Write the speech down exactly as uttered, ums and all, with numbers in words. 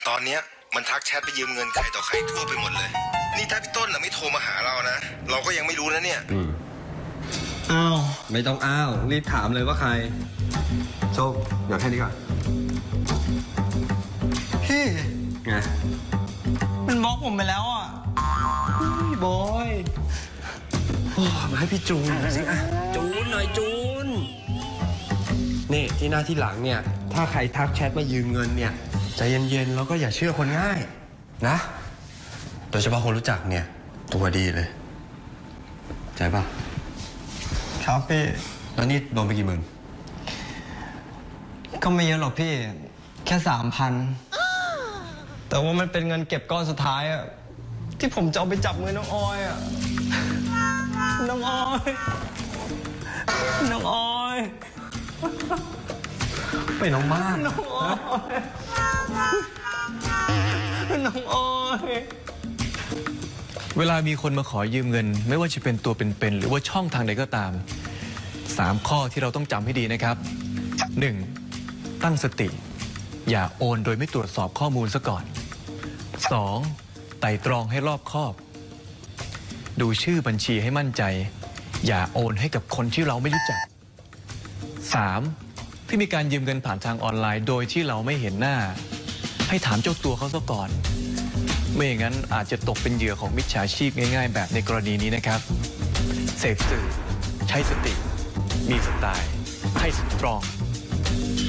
ตอนเนี้ยมันทักแชทไปยืมเงินใครต่อใครทั่วไปหมดเลยนี่ถ้าพี่ต้นน่ะไม่โทรมาหาเรานะเราก็ยังไม่รู้นะเนี่ยอ้าวไม่ต้องอ้าวรีบถามเลยว่าใครโชคเดี๋ยวแค่นี้ก่อนพี่ไงมันบล็อกผมไปแล้วอ่ะบอยโอ้มาให้พี่จูนหน่อยสิอ่ะจูนหน่อยจูนนี่ที่หน้าที่หลังเนี่ยถ้าใครทักแชทมายืมเงินเนี่ยใจเย็นๆแล้วก็อย่าเชื่อคนง่ายนะโดยเฉพาะคนรู้จักเนี่ยตัวดีเลยใจป่ะครับพี่แล้วนี่โดนไปกี่หมื่นก็ไม่เยอะหรอกพี่แค่สามพันแต่ว่ามันเป็นเงินเก็บก้อนสุดท้ายอะที่ผมจะเอาไปจับมือน้องออยอะน้องออยน้องออยไปน้องมากน้องออยน้องออยเวลามีคนมาขอยืมเงินไม่ว่าจะเป็นตัวเป็นๆหรือว่าช่องทางใดก็ตามสามข้อที่เราต้องจำให้ดีนะครับ หนึ่ง ตั้งสติอย่าโอนโดยไม่ตรวจสอบข้อมูลซะก่อน สอง ไต่ตรองให้รอบคอบ ดูชื่อบัญชีให้มั่นใจอย่าโอนให้กับคนที่เราไม่รู้จัก สาม ที่มีการยืมเงินผ่านทางออนไลน์โดยที่เราไม่เห็นหน้าให้ถามเจ้าตัวเขาซะก่อนไม่อย่างนั้นอาจจะตกเป็นเหยื่อของมิจฉาชีพง่ายๆแบบในกรณีนี้นะครับเสพสื่อใช้สติมีสไตล์ให้สตรอง